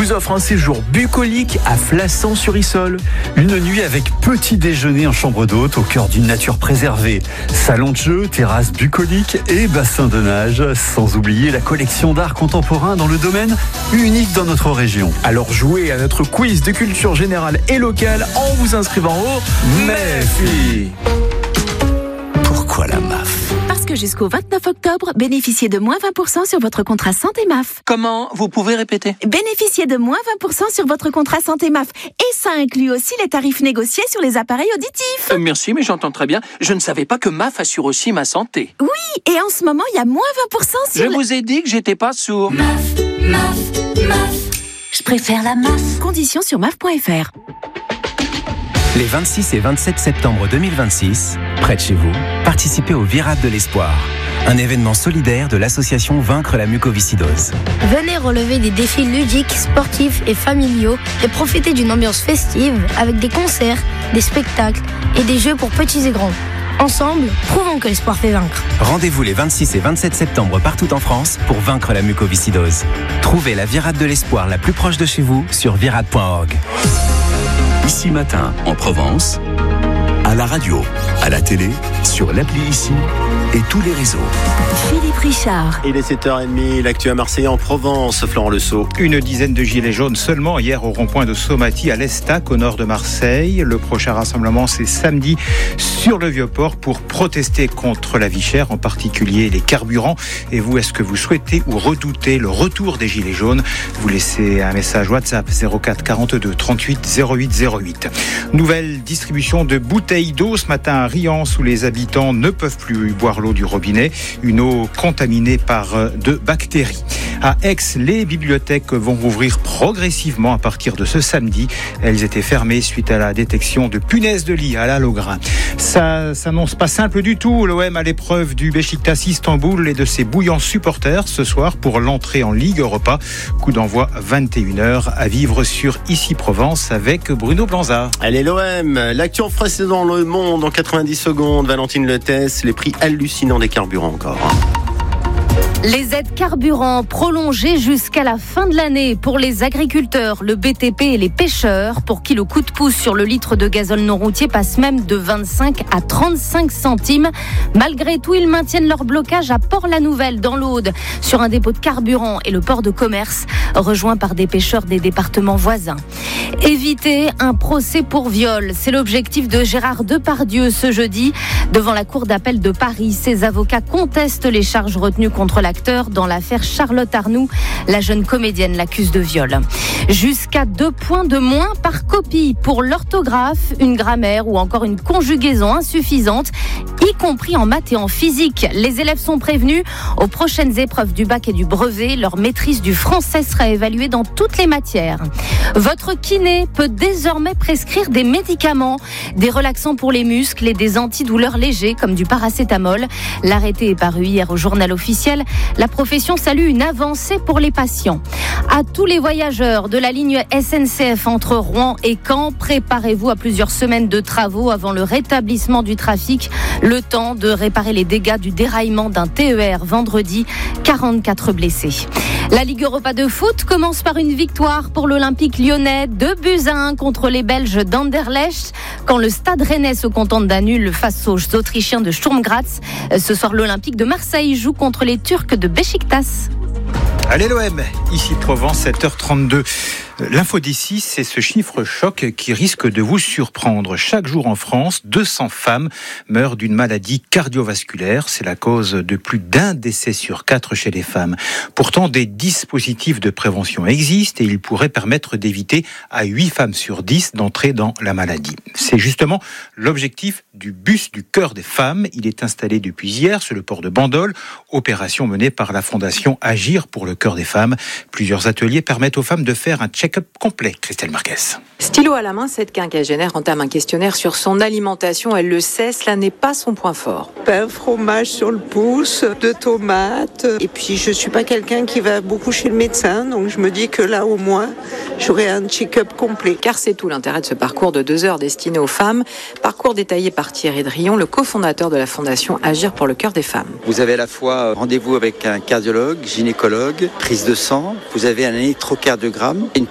vous offre un séjour bucolique à Flassan-sur-Issol. Une nuit avec petit déjeuner en chambre d'hôte au cœur d'une nature préservée. Salon de jeu, terrasse bucolique et bassin de nage. Sans oublier la collection d'art contemporain dans le domaine unique dans notre région. Alors jouez à notre quiz de culture générale et locale en vous inscrivant au MEFI. Pourquoi la MAF ? Parce que jusqu'au 29 octobre, bénéficiez de moins 20% sur votre contrat santé MAF. Comment ? Vous pouvez répéter ? Bénéficiez de moins 20% sur votre contrat santé MAF. Et ça inclut aussi les tarifs négociés sur les appareils auditifs. Merci, mais j'entends très bien. Je ne savais pas que MAF assure aussi ma santé. Oui, et en ce moment, il y a moins 20% sur... Je vous ai dit que j'étais pas sourd. MAF. Je préfère la MAF. Conditions sur MAF.fr. Les 26 et 27 septembre 2026, près de chez vous, participez au Virade de l'Espoir, un événement solidaire de l'association Vaincre la mucoviscidose. Venez relever des défis ludiques, sportifs et familiaux et profiter d'une ambiance festive avec des concerts, des spectacles et des jeux pour petits et grands. Ensemble, prouvons que l'espoir fait vaincre. Rendez-vous les 26 et 27 septembre partout en France pour vaincre la mucoviscidose. Trouvez la Virade de l'Espoir la plus proche de chez vous sur virade.org. Ici Matin, en Provence, à la radio, à la télé, sur l'appli Ici et tous les réseaux. Philippe Richard. Il est 7h30, l'actu à Marseille en Provence, Florent Le Sceau. Une dizaine de gilets jaunes seulement hier au rond-point de Sommaty à l'Estac, au nord de Marseille. Le prochain rassemblement, c'est samedi sur le Vieux-Port pour protester contre la vie chère, en particulier les carburants. Et vous, est-ce que vous souhaitez ou redoutez le retour des gilets jaunes ? Vous laissez un message WhatsApp 04 42 38 08 08. Nouvelle distribution de bouteilles d'eau ce matin à Riance où les habitants ne peuvent plus boire l'eau du robinet, une eau contaminée par de bactéries. À Aix, les bibliothèques vont rouvrir progressivement à partir de ce samedi. Elles étaient fermées suite à la détection de punaises de lit à la Logrin. Ça s'annonce pas simple du tout. L'OM à l'épreuve du Beşiktaş Istanbul et de ses bouillants supporters ce soir pour l'entrée en Ligue Europa. Coup d'envoi 21h à vivre sur Ici Provence avec Bruno Blanzard. Allez l'OM, l'actu en France dans le monde en 90 secondes. Valentine Lettès, les prix hallucinants des carburants encore. Les aides carburant prolongées jusqu'à la fin de l'année pour les agriculteurs, le BTP et les pêcheurs, pour qui le coup de pouce sur le litre de gazole non routier passe même de 25 à 35 centimes. Malgré tout, ils maintiennent leur blocage à Port-la-Nouvelle, dans l'Aude, sur un dépôt de carburant et le port de commerce, rejoint par des pêcheurs des départements voisins. Éviter un procès pour viol, c'est l'objectif de Gérard Depardieu ce jeudi. Devant la cour d'appel de Paris, ses avocats contestent les charges retenues contre l'acteur dans l'affaire Charlotte Arnoux. La jeune comédienne l'accuse de viol. Jusqu'à 2 points de moins par copie pour l'orthographe, une grammaire ou encore une conjugaison insuffisante, y compris en maths et en physique. Les élèves sont prévenus. Aux prochaines épreuves du bac et du brevet, leur maîtrise du français sera évaluée dans toutes les matières. Votre kiné peut désormais prescrire des médicaments, des relaxants pour les muscles et des antidouleurs légers comme du paracétamol. L'arrêté est paru hier au journal officiel. La profession salue une avancée pour les patients. À tous les voyageurs de la ligne SNCF entre Rouen et Caen, préparez-vous à plusieurs semaines de travaux avant le rétablissement du trafic. Le temps de réparer les dégâts du déraillement d'un TER vendredi. 44 blessés. La Ligue Europa de foot commence par une victoire pour l'Olympique lyonnais, 2-1 contre les Belges d'Anderlecht. Quand le Stade Rennais se contente d'un nul face aux Autrichiens de Sturm Graz. Ce soir, l'Olympique de Marseille joue contre les Turcs de Beşiktaş. Allez l'OM, ici Provence, 7h32. L'info d'ici, c'est ce chiffre choc qui risque de vous surprendre. Chaque jour en France, 200 femmes meurent d'une maladie cardiovasculaire. C'est la cause de plus d'1 décès sur 4 chez les femmes. Pourtant, des dispositifs de prévention existent et ils pourraient permettre d'éviter à 8 femmes sur 10 d'entrer dans la maladie. C'est justement l'objectif du bus du cœur des femmes. Il est installé depuis hier sur le port de Bandol. Opération menée par la fondation Agir pour le cœur des femmes. Plusieurs ateliers permettent aux femmes de faire un check-up complet. Christelle Marquez. Stylo à la main, cette quinquagénaire entame un questionnaire sur son alimentation. Elle le sait, cela n'est pas son point fort. Pain, fromage sur le pouce, de tomates. Et puis, je ne suis pas quelqu'un qui va beaucoup chez le médecin. Donc, je me dis que là, au moins, j'aurai un check-up complet. Car c'est tout l'intérêt de ce parcours de 2 heures destiné aux femmes. Parcours détaillé par Thierry Drion, le cofondateur de la fondation Agir pour le cœur des femmes. Vous avez à la fois rendez-vous avec un cardiologue, gynécologue, prise de sang. Vous avez un électrocardiogramme, une